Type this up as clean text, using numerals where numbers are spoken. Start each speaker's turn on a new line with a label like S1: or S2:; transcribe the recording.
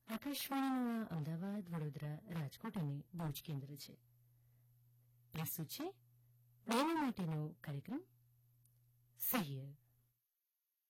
S1: આકાશવાણીનું આ અમદાવાદ, વડોદરા, રાજકોટ અને ભુજ કેન્દ્ર છે. પ્રસ્તુત છે બહેનો માટેનો કાર્યક્રમ